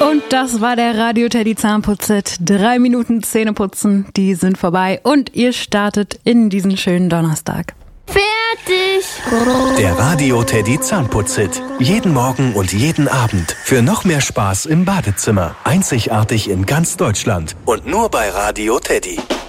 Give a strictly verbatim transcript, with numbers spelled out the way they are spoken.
Und das war der Radio Teddy Zahnputzit. Drei Minuten Zähneputzen, die sind vorbei und ihr startet in diesen schönen Donnerstag. Fertig! Der Radio Teddy Zahnputzit. Jeden Morgen und jeden Abend. Für noch mehr Spaß im Badezimmer. Einzigartig in ganz Deutschland. Und nur bei Radio Teddy.